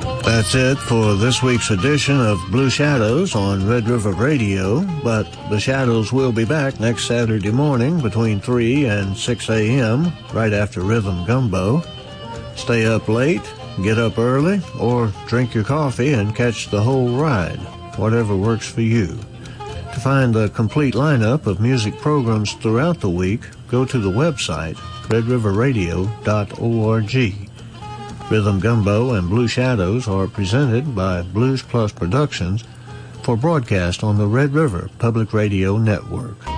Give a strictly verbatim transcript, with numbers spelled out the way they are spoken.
That's it for this week's edition of Blue Shadows on Red River Radio, but the Shadows will be back next Saturday morning between three and six a.m. right after Rhythm Gumbo. Stay up late, get up early, or drink your coffee and catch the whole ride, whatever works for you. To find the complete lineup of music programs throughout the week, go to the website red river radio dot org. Rhythm Gumbo and Blue Shadows are presented by Blues Plus Productions for broadcast on the Red River Public Radio Network.